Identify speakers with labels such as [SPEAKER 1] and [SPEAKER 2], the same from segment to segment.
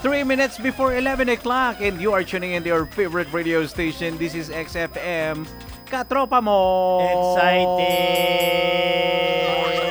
[SPEAKER 1] 3 minutes before 11 o'clock and you are tuning in to your favorite radio station. This is XFM. Katropa mo!
[SPEAKER 2] Excited!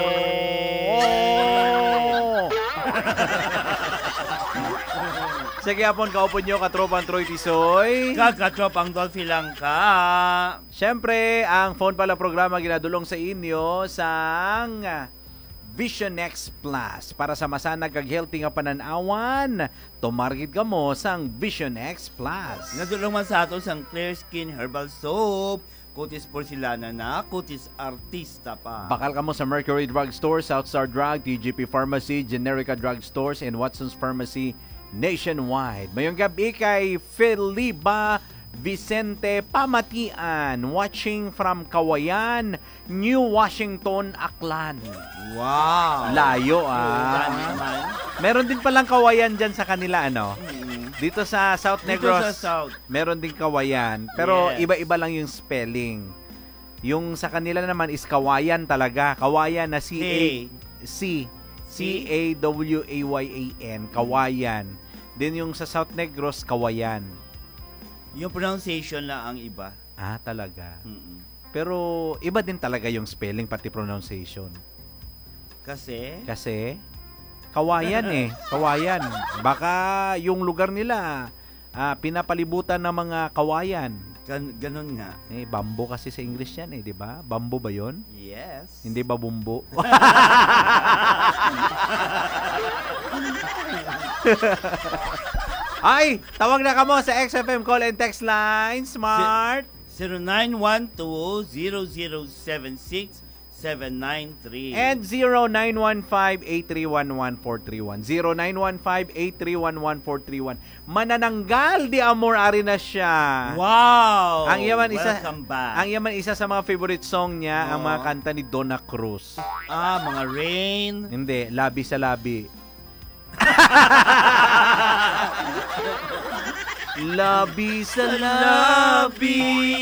[SPEAKER 1] Sa gyapon kaupon nyo, katropang Troy Tisoy.
[SPEAKER 2] Kakatropang Dolphy lang ka.
[SPEAKER 1] Siyempre, ang phone pala programa ginadulong sa inyo sang Vision X Plus. Para sa masanag kag healthy nga pananawan, tumargid ka mo sang Vision X Plus.
[SPEAKER 2] Nadulong man sa ato sang Clear Skin Herbal Soap. Kutis porcelana na, kutis artista pa.
[SPEAKER 1] Bakal ka mo sa Mercury Drug Store, Southstar Drug, TGP Pharmacy, Generica Drug Stores, and Watson's Pharmacy nationwide. Mayong gabi kay Feliba Vicente Pamatian, watching from Kawayan, New Washington, Aklan.
[SPEAKER 2] Wow!
[SPEAKER 1] Layo
[SPEAKER 2] naman.
[SPEAKER 1] Meron din palang Kawayan dyan sa kanila, ano? Dito sa South Negros,
[SPEAKER 2] Dito sa South.
[SPEAKER 1] meron din Kawayan. Pero
[SPEAKER 2] Yes.
[SPEAKER 1] iba-iba lang yung spelling. Yung sa kanila naman is Kawayan talaga. Kawayan na C-A-W-A-Y-A-N. Kawayan. Then yung sa South Negros, Kawayan.
[SPEAKER 2] Yung pronunciation lang ang iba.
[SPEAKER 1] Ah, talaga.
[SPEAKER 2] Mm-mm.
[SPEAKER 1] Pero iba din talaga yung spelling pati pronunciation.
[SPEAKER 2] Kasi
[SPEAKER 1] Kawayan eh. Kawayan. Baka yung lugar nila pinapalibutan ng mga kawayan.
[SPEAKER 2] ganun nga.
[SPEAKER 1] Eh, bambo kasi sa English yan eh, di ba? Bambo ba yon?
[SPEAKER 2] Yes.
[SPEAKER 1] Hindi ba bumbo? Ay! Tawag na ka mo sa XFM call and text line. Smart!
[SPEAKER 2] 0912-0076-793.
[SPEAKER 1] And 0915-831-1431. 0915-831-1431. Manananggal di amor ari na siya.
[SPEAKER 2] Wow!
[SPEAKER 1] Ang yaman
[SPEAKER 2] Welcome back.
[SPEAKER 1] Ang yaman isa sa mga favorite song niya, ang mga kanta ni Donna Cruz.
[SPEAKER 2] Mga Rain.
[SPEAKER 1] Hindi, Labi sa Labi. Labi sa labi.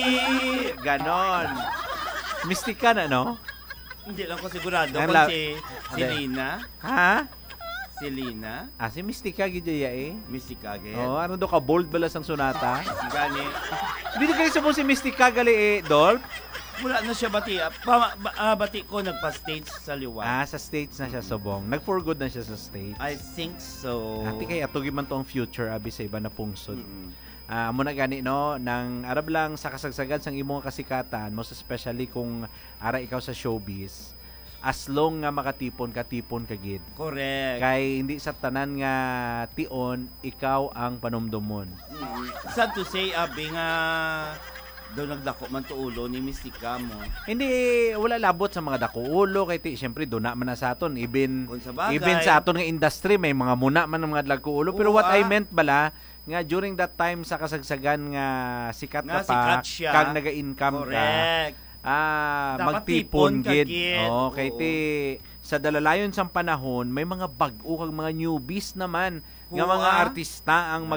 [SPEAKER 1] Ganon. Mistika na, no?
[SPEAKER 2] Hindi lang ko sigurado
[SPEAKER 1] Ang
[SPEAKER 2] kung
[SPEAKER 1] la-
[SPEAKER 2] si Lina.
[SPEAKER 1] Ha?
[SPEAKER 2] Si Lina.
[SPEAKER 1] Si Mistika gidya eh.
[SPEAKER 2] Mystica again.
[SPEAKER 1] Oh, ano do ka bold balas ang sonata?
[SPEAKER 2] Gani.
[SPEAKER 1] Hindi kayo sa si Mistika gali Dolph?
[SPEAKER 2] Wala na siya bati. Bati ko nagpa-stage sa liwa.
[SPEAKER 1] Sa States na siya subong. Nag-for good na siya sa States.
[SPEAKER 2] I think so.
[SPEAKER 1] Ati kaya tugi man to ang future abi sa iba na pungsod.
[SPEAKER 2] Mm-mm.
[SPEAKER 1] Muna gani no nang arab lang sa kasagsagan sang imong kasikatan, most especially kung ara ikaw sa showbiz. As long nga makatipon ka gid.
[SPEAKER 2] Correct.
[SPEAKER 1] Kay hindi sa tanan nga tion ikaw ang panumdumon.
[SPEAKER 2] Sad to say, abi nga daw nagdako man to ulo ni Mystica mo.
[SPEAKER 1] Hindi wala labot sa mga dakuulo kay ti syempre do na man na sa aton even
[SPEAKER 2] Kung sa bagay.
[SPEAKER 1] even sa aton nga industry may mga muna man ng mga dakuulo pero what I meant bala nga during that time sa kasagsagan nga sikat
[SPEAKER 2] Nga
[SPEAKER 1] ka pa
[SPEAKER 2] sikat siya.
[SPEAKER 1] kang naga-income ka.
[SPEAKER 2] Correct. Dapat
[SPEAKER 1] Magtipon
[SPEAKER 2] tipon ka
[SPEAKER 1] gid.
[SPEAKER 2] gid.
[SPEAKER 1] Kay
[SPEAKER 2] Oo.
[SPEAKER 1] ti sa dalalayon sang panahon may mga bag-o kag mga newbies naman nga
[SPEAKER 2] Oo,
[SPEAKER 1] mga artista ang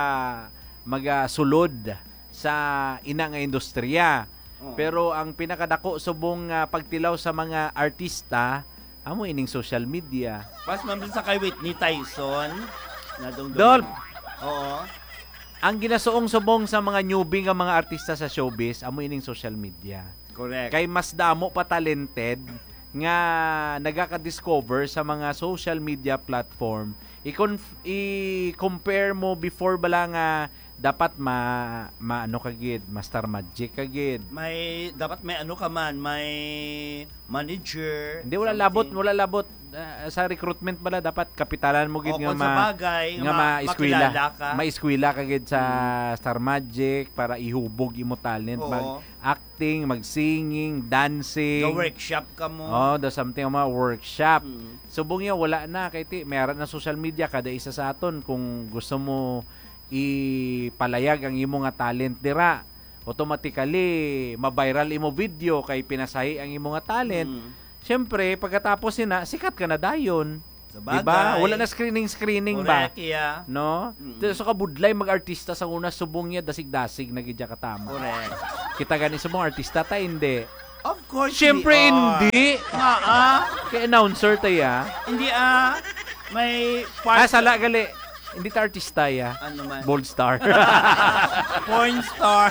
[SPEAKER 1] magasulod sa ina nga industriya.
[SPEAKER 2] Oo.
[SPEAKER 1] Pero ang pinakadako subong pagtilaw sa mga artista amo ining social media.
[SPEAKER 2] Pas man sa kay Whitney Tyson na
[SPEAKER 1] Dolph,
[SPEAKER 2] Oo.
[SPEAKER 1] ang ginasuong subong sa mga newbie nga mga artista sa showbiz amo ining social media.
[SPEAKER 2] Correct.
[SPEAKER 1] Kay mas damo pa talented nga nagaka-discover sa mga social media platform. I-compare mo before bala nga dapat ano kagid, master magic kagid.
[SPEAKER 2] Dapat may ano ka man, may manager.
[SPEAKER 1] Hindi wala labot sa recruitment bala dapat kapitalan mo gid nga
[SPEAKER 2] sa bagay,
[SPEAKER 1] nga
[SPEAKER 2] makilala ka.
[SPEAKER 1] Maiskwela ka gid sa Star Magic para ihubog imo talent,
[SPEAKER 2] Oo.
[SPEAKER 1] mag-acting, mag-singing, dancing.
[SPEAKER 2] Ga-workshop ka mo.
[SPEAKER 1] Something mga workshop.
[SPEAKER 2] Mm.
[SPEAKER 1] Subong niya wala na kay ti meron na social media kada isa sa aton kung gusto mo ipalayag ang imo nga talent dira. Automatically ma-viral imo video kay pinasahi ang imo nga talent. Siyempre, pagkatapos sina, sikat ka na dayon.
[SPEAKER 2] Sa bagay.
[SPEAKER 1] Diba? Wala na screening ba?
[SPEAKER 2] Correct, yeah.
[SPEAKER 1] No? So kabudlay mag-artista sa una subong niya dasig-dasig na gidya katama.
[SPEAKER 2] Correct.
[SPEAKER 1] Kita gani subong artista ta hindi.
[SPEAKER 2] Of course,
[SPEAKER 1] Siyempre
[SPEAKER 2] we are.
[SPEAKER 1] hindi. Kay announcer tayo
[SPEAKER 2] Hindi May part.
[SPEAKER 1] Sala gali. Hindi ta artista ya.
[SPEAKER 2] Ano man?
[SPEAKER 1] Bold star.
[SPEAKER 2] Porn star.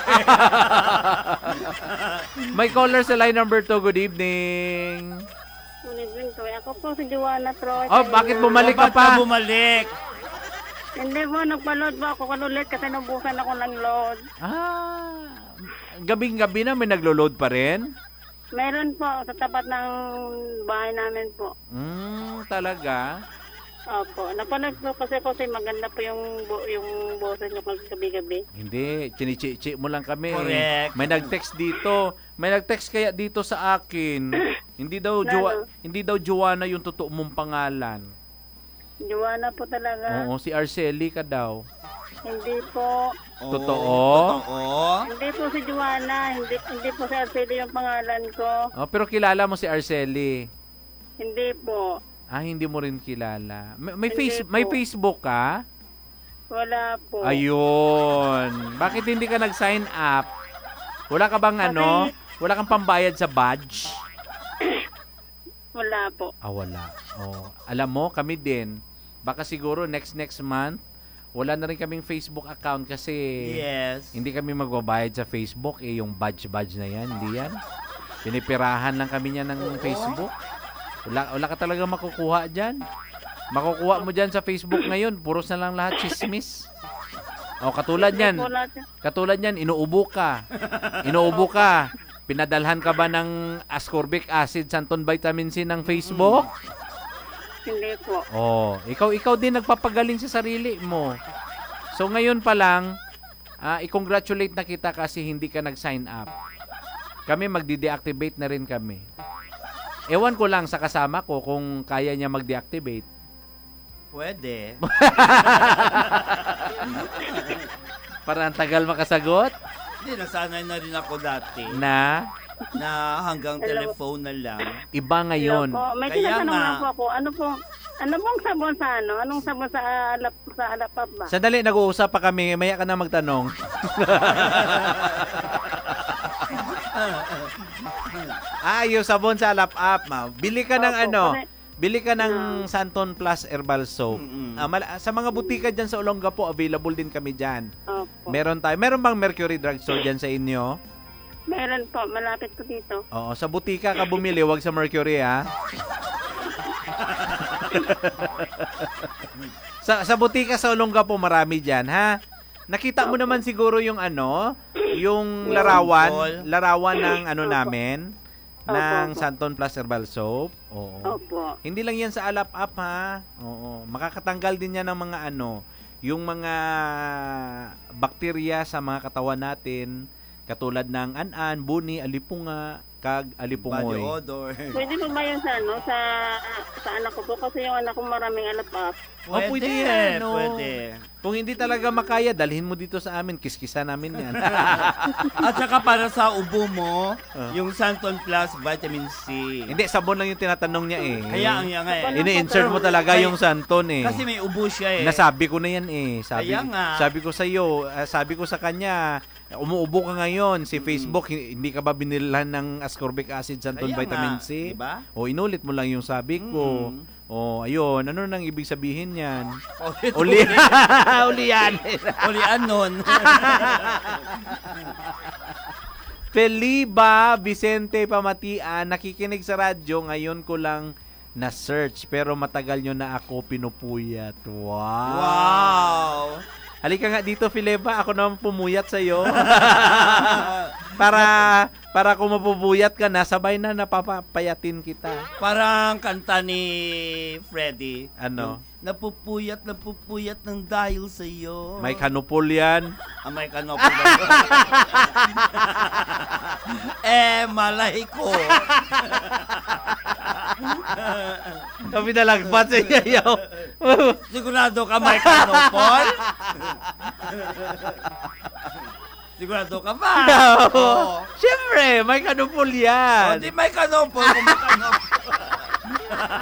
[SPEAKER 1] May caller sa line number 2. Good evening.
[SPEAKER 3] Good evening, Troy. Ako po si Joanna Troy.
[SPEAKER 1] Oh, bakit bumalik ka
[SPEAKER 2] Ba't
[SPEAKER 1] pa?
[SPEAKER 2] bumalik?
[SPEAKER 3] Hindi po, nagpa-load ba ako kanulit kasi nabusan ako ng load.
[SPEAKER 1] Gabing-gabi na may naglo-load pa rin?
[SPEAKER 3] Meron po sa tapat ng bahay namin po.
[SPEAKER 1] Talaga?
[SPEAKER 3] Opo. Napanood po kasi maganda po yung boses niyo pag gabi-gabi.
[SPEAKER 1] Hindi, chinichi mo lang kami.
[SPEAKER 2] Correct.
[SPEAKER 1] May nag-text dito. May nag-text kaya dito sa akin. Hindi daw Joanna yung totoo mong pangalan.
[SPEAKER 3] Joanna po talaga.
[SPEAKER 1] Oo, si Arceli ka daw.
[SPEAKER 3] Hindi po.
[SPEAKER 1] Totoo?
[SPEAKER 2] Totoo?
[SPEAKER 3] Hindi po si Joanna. Hindi po si Arceli yung pangalan ko.
[SPEAKER 1] Oh, pero kilala mo si Arceli.
[SPEAKER 3] Hindi po.
[SPEAKER 1] Hindi mo rin kilala. May
[SPEAKER 3] Hindi
[SPEAKER 1] may
[SPEAKER 3] po.
[SPEAKER 1] Facebook ka?
[SPEAKER 3] Wala po.
[SPEAKER 1] Ayun. Bakit hindi ka nag-sign up? Wala ka bang wala kang pambayad sa badge?
[SPEAKER 3] Wala po.
[SPEAKER 1] Wala. Oh, alam mo, kami din. Baka siguro next month, wala na rin kaming Facebook account kasi
[SPEAKER 2] Yes.
[SPEAKER 1] hindi kami magbabayad sa Facebook. Yung badge na yan, hindi yan. Pinipirahan lang kami niya ng Facebook. Wala ka talaga makukuha dyan. Makukuha mo dyan sa Facebook ngayon, puros na lang lahat chismis. Katulad yan. Katulad yan, inuubo ka. Pinadalhan ka ba ng ascorbic acid, santon vitamin C ng Facebook?
[SPEAKER 3] Hindi po.
[SPEAKER 1] Ikaw din nagpapagaling sa sarili mo. So ngayon pa lang, i-congratulate na kita kasi hindi ka nag-sign up. Kami magdi-deactivate na rin kami. Ewan ko lang sa kasama ko kung kaya niya mag-deactivate.
[SPEAKER 2] Pwede.
[SPEAKER 1] Para ang tagal makasagot
[SPEAKER 2] Hindi, nasanay na rin ako dati
[SPEAKER 1] na
[SPEAKER 2] na hanggang telephone na lang.
[SPEAKER 1] iba ngayon.
[SPEAKER 3] Hello po. May
[SPEAKER 2] Kaya
[SPEAKER 3] tinatanong
[SPEAKER 2] nga.
[SPEAKER 3] lang po ako. Ano pong sabon sa ano? Anong sabon sa alapap ba?
[SPEAKER 1] Sandali, nag-uusap pa kami. Maya ka na magtanong. Yung sabon sa alap-up, ma. Bili ka ng bili ka ng Santon Plus Herbal Soap. Sa mga butika dyan sa Olongapo, available din kami dyan.
[SPEAKER 3] Opo.
[SPEAKER 1] Meron bang Mercury Drugstore dyan sa inyo?
[SPEAKER 3] Meron po. Malapit po dito.
[SPEAKER 1] Oo, sa butika ka bumili, wag sa Mercury, ha? sa butika sa Olongapo, marami dyan, ha? Nakita mo naman siguro yung yung larawan ng namin, ng Santon Plus Herbal Soap. Oo.
[SPEAKER 3] Opo.
[SPEAKER 1] Hindi lang yan sa alap-up, ha? Oo. Makakatanggal din yan ng mga yung mga bakterya sa mga katawan natin, katulad ng an-an, buni, alipunga, kag alipungoy.
[SPEAKER 2] Body odor.
[SPEAKER 3] Pwede po ba yun sa anak ko po? Kasi yung anak ko maraming alapap.
[SPEAKER 1] Pwede yan, no?
[SPEAKER 2] Pwede.
[SPEAKER 1] Kung hindi talaga makaya, dalhin mo dito sa amin. Kiskisa namin yan.
[SPEAKER 2] At saka para sa ubo mo, yung Santon Plus Vitamin C.
[SPEAKER 1] Hindi, sabon lang yung tinatanong niya eh.
[SPEAKER 2] Kaya ang nga eh.
[SPEAKER 1] Ini-insert mo talaga yung Santon eh.
[SPEAKER 2] Kasi may ubo siya eh.
[SPEAKER 1] Nasabi ko na yan eh.
[SPEAKER 2] Kaya nga.
[SPEAKER 1] Sabi ko sa iyo, sabi ko sa kanya, umuubo ka ngayon. Si Facebook, hindi ka ba binilhan ng ascorbic acid, Santon
[SPEAKER 2] Kaya
[SPEAKER 1] Vitamin
[SPEAKER 2] nga,
[SPEAKER 1] C?
[SPEAKER 2] diba?
[SPEAKER 1] Inulit mo lang yung sabi ko. Ayun. Ano nang ibig sabihin yan?
[SPEAKER 2] Uli
[SPEAKER 1] Ulian.
[SPEAKER 2] anon.
[SPEAKER 1] Feliba Vicente Pamatian, nakikinig sa radyo, ngayon ko lang na-search pero matagal nyo na ako pinupuyat. Wow! Halika nga dito, Feliba, ako naman pumuyat sa'yo. para kung mapupuyat ka na, sabay na napapayatin kita.
[SPEAKER 2] Parang kanta ni Freddy.
[SPEAKER 1] Ano?
[SPEAKER 2] Napupuyat ng dahil sa iyo.
[SPEAKER 1] May kanupol yan.
[SPEAKER 2] May kanopol ba? Malay ko.
[SPEAKER 1] Kami nalagpat sa iyo.
[SPEAKER 2] Sigurado ka may kanopol? Sigurado ka ba?
[SPEAKER 1] No. Siyempre, may kanupol yan.
[SPEAKER 2] Di may kanopol kung may kanopol.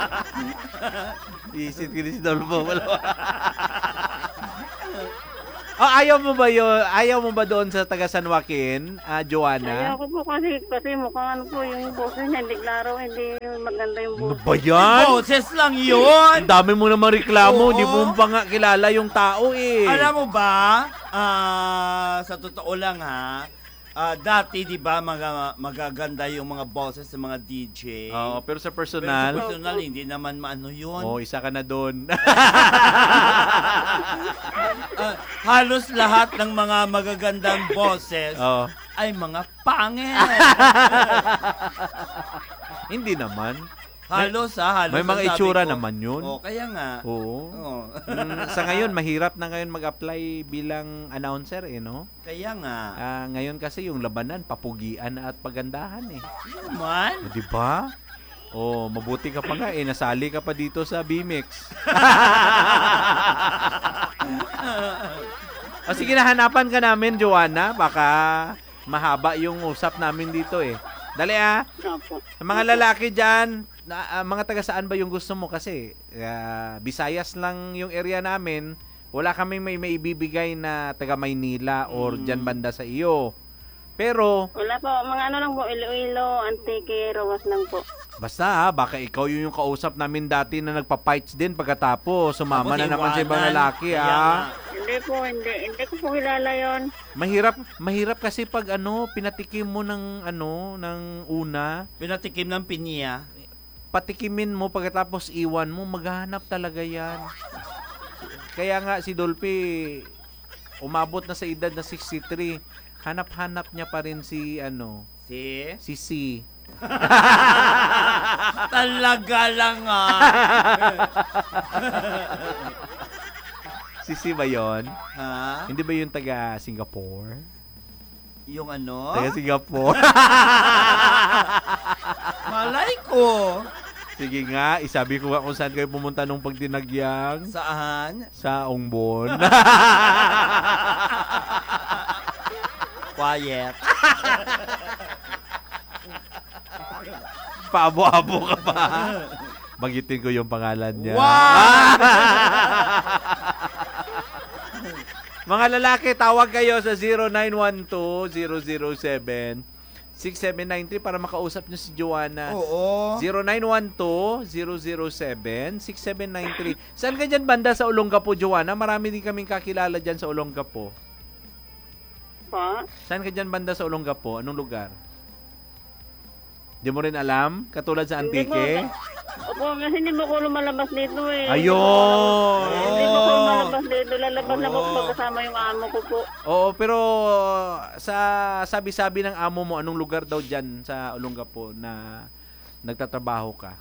[SPEAKER 1] Isit ko si Dolfo. Oh, ayaw mo ba yun? Ayaw mo ba doon sa taga San Joaquin, Joanna?
[SPEAKER 3] Ayoko po kasi mukhang ano po yung boses niya, hindi klaro, hindi maganda yung
[SPEAKER 1] Ano
[SPEAKER 3] boses.
[SPEAKER 1] ba yan?
[SPEAKER 2] Boses lang yun!
[SPEAKER 1] Ang dami mo naman reklamo,
[SPEAKER 2] Oo.
[SPEAKER 1] hindi mo pa nga kilala yung tao eh.
[SPEAKER 2] Alam mo ba, sa totoo lang ha, dati di ba magaganda yung mga boses ng mga DJ?
[SPEAKER 1] Oo, pero sa
[SPEAKER 2] Pero sa
[SPEAKER 1] personal,
[SPEAKER 2] personal, hindi naman maano yun.
[SPEAKER 1] isa ka na doon.
[SPEAKER 2] Halos lahat ng mga magagandang boses
[SPEAKER 1] Oo.
[SPEAKER 2] ay mga pangit.
[SPEAKER 1] Hindi naman.
[SPEAKER 2] Halos halos.
[SPEAKER 1] May mga
[SPEAKER 2] ang sabi
[SPEAKER 1] itsura
[SPEAKER 2] ko.
[SPEAKER 1] naman yun.
[SPEAKER 2] Oh, kaya nga.
[SPEAKER 1] Oo.
[SPEAKER 2] Oo.
[SPEAKER 1] Sa ngayon, mahirap na ngayon mag-apply bilang announcer no?
[SPEAKER 2] Kaya nga.
[SPEAKER 1] Ngayon kasi yung labanan, papugian at pagandahan
[SPEAKER 2] Man.
[SPEAKER 1] Di ba? Oh, mabuti ka pa nga nasali ka pa dito sa BMX. Sige, hanapan ka namin, Joanna. Baka mahaba yung usap namin dito Dali
[SPEAKER 3] Opo.
[SPEAKER 1] Sa mga lalaki dyan, mga taga saan ba yung gusto mo? Kasi Visayas lang yung area namin. Wala kaming may maibibigay na taga Maynila or dyan banda sa iyo. Pero,
[SPEAKER 3] Wala po, mga ano lang po, Iloilo, Antique, Rowas lang po.
[SPEAKER 1] basta baka ikaw yung kausap namin dati na nagpa-fights din pagkatapos. Sumama
[SPEAKER 2] Tapos
[SPEAKER 1] na naman sa ibang
[SPEAKER 2] iwanan.
[SPEAKER 1] lalaki
[SPEAKER 2] Kaya nga.
[SPEAKER 3] Hindi po, hindi ko po kilala yon.
[SPEAKER 1] Mahirap kasi pag pinatikim mo ng ng una,
[SPEAKER 2] Pinatikim ng pinya.
[SPEAKER 1] patikimin mo pagkatapos iwan mo, maghahanap talaga yan. Kaya nga si Dolphy, umabot na sa edad na 63, hanap-hanap niya pa rin si
[SPEAKER 2] Si?
[SPEAKER 1] C.
[SPEAKER 2] Talaga lang
[SPEAKER 1] Si C ba yun?
[SPEAKER 2] Ha?
[SPEAKER 1] Hindi ba yung taga Singapore?
[SPEAKER 2] Yung ano?
[SPEAKER 1] Taga Singapore?
[SPEAKER 2] Malay ko.
[SPEAKER 1] Sige nga, isabi ko nga kung saan kayo pumunta nung pagdinagyang
[SPEAKER 2] Saan?
[SPEAKER 1] sa Ongbon.
[SPEAKER 2] Quiet.
[SPEAKER 1] Paabo-abo ka pa. Bagitin ko yung pangalan niya.
[SPEAKER 2] Wow!
[SPEAKER 1] Mga lalaki, tawag kayo sa 0912-007-6793 para makausap nyo si Joanna.
[SPEAKER 2] Oo.
[SPEAKER 1] 0912-007-6793. Saan ka dyan banda sa Olongapo, Joanna? Marami din kaming kakilala dyan sa Olongapo.
[SPEAKER 3] Po?
[SPEAKER 1] Saan ka dyan banda sa Olongapo? Anong lugar? Di mo rin alam? Katulad sa
[SPEAKER 3] Hindi
[SPEAKER 1] Antique?
[SPEAKER 3] Opo, kasi hindi mo ko lumalabas dito
[SPEAKER 1] Ayun!
[SPEAKER 3] Hindi mo ko lumalabas dito. Lalabas na po pagkasama yung amo ko po.
[SPEAKER 1] Oo, pero sa sabi-sabi ng amo mo, anong lugar daw dyan sa Olongapo na nagtatrabaho ka?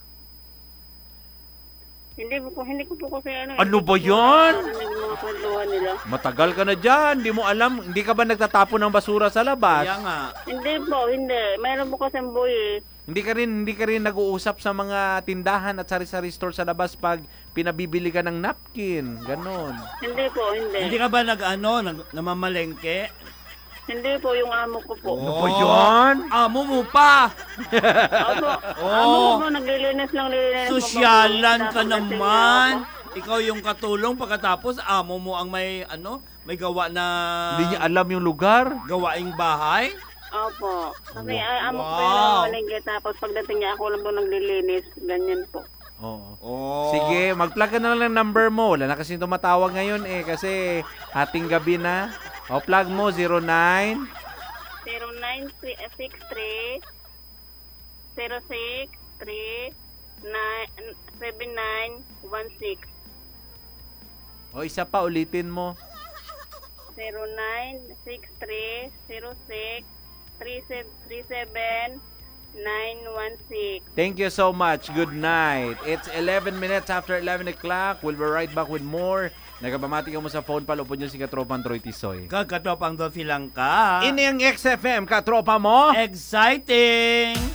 [SPEAKER 3] Hindi ko po kasi
[SPEAKER 1] Ano ba yan?
[SPEAKER 3] Hindi ko mga kwentuhan nila.
[SPEAKER 1] Matagal ka na dyan, di mo alam, hindi ka ba nagtatapon ng basura sa labas?
[SPEAKER 2] Kaya nga.
[SPEAKER 3] Hindi po, hindi. Mayroon po kasi boy
[SPEAKER 1] Hindi ka rin nag-uusap sa mga tindahan at sari-sari store sa labas pag pinabibili ka ng napkin, ganon.
[SPEAKER 3] Hindi po,
[SPEAKER 2] Hindi
[SPEAKER 3] hindi.
[SPEAKER 2] ka ba namamalengke?
[SPEAKER 3] Hindi po yung amo ko po.
[SPEAKER 1] Ano ba yan?
[SPEAKER 2] Amo mo pa!
[SPEAKER 3] Opo, amo ko po, naglilinis lang, lilinis po.
[SPEAKER 2] Sosyalan ka
[SPEAKER 3] Tapos
[SPEAKER 2] naman. Ikaw yung katulong pagkatapos amo mo ang may gawa na
[SPEAKER 1] Hindi niya alam yung lugar?
[SPEAKER 2] gawaing bahay.
[SPEAKER 3] Opo. Kasi amo ko
[SPEAKER 2] Wow.
[SPEAKER 3] yung malingge. Tapos pagdating niya ako lang po naglilinis. Ganyan po.
[SPEAKER 1] Oo.
[SPEAKER 2] Oh.
[SPEAKER 1] Sige, mag-plug ka na lang ng number mo. Wala na kasing tumatawag ngayon kasi hating gabi na. O, plug mo, 09.
[SPEAKER 3] 0963 063 7916.
[SPEAKER 1] O, isa pa, ulitin mo.
[SPEAKER 3] 0963 06 37 916.
[SPEAKER 1] Thank you so much. Good night. It's 11 minutes after 11 o'clock. We'll be right back with more. Nagabamati ka mo sa phone, palupon nyo si Katropang Troy Tisoy.
[SPEAKER 2] Kagkatopang Dolphy lang ka.
[SPEAKER 1] Ini ang XFM, katropa mo.
[SPEAKER 2] Exciting!